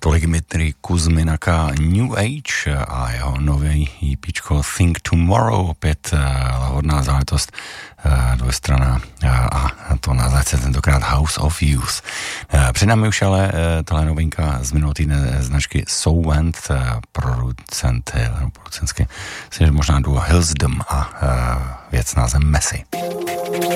Tolik Dmitry Kuzminaka New Age a jeho nový EPčko Think Tomorrow, opět hodná záležitost, dvojstrana a to na záce tentokrát House of Youth. Před námi už ale tahle novinka z minulého týdne značky Soulvent, producentské, možná duo Hillsdom a věc názem Messy.